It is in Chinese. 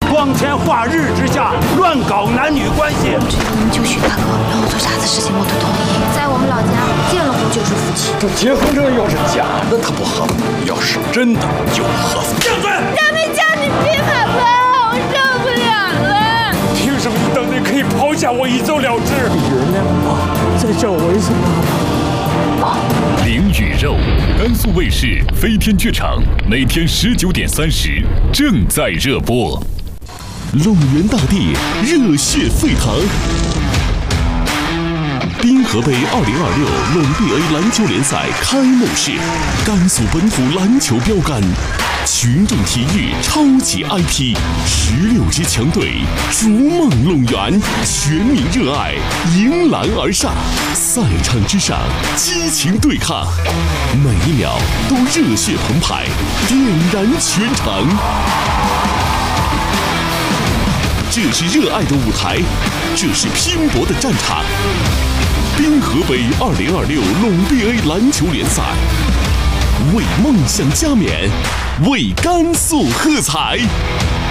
光天化日之下乱搞男女关系。 我只能就许大哥让我做啥子事情我都同意。在我们老家结了婚就是夫妻。 这结婚证要是假的，他不合法；要是真的，就合法。 闭嘴！ 他们叫你别怕怕，我受不了了。 凭什么你当年可以抛下我一走了之？ 原谅我，再叫我一声爸爸。 灵与肉，甘肃卫视飞天剧场每天19:30正在热播。 龙源大地热血沸腾。滨河杯2026陇 BA 篮球联赛开幕式，甘肃本土篮球标杆，群众体育超级 IP，16支强队逐梦龙源，全民热爱迎篮而上，赛场之上激情对抗，每一秒都热血澎湃，点燃全场。这是热爱的舞台，这是拼搏的战场。滨河杯2026陇 BA 篮球联赛，为梦想加冕，为甘肃喝彩。